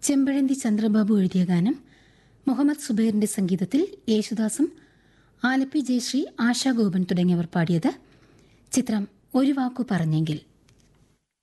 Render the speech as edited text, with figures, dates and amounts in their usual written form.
ചെമ്പഴന്തി ചന്ദ്രബാബു എഴുതിയ ഗാനം മുഹമ്മദ് സുബൈറിന്റെ സംഗീതത്തിൽ യേശുദാസും ആലപ്പി ജയശ്രീ, ആശാഗോപൻ തുടങ്ങിയവർ പാടിയത്. ചിത്രം ഒരു വാക്കു പറഞ്ഞെങ്കിൽ.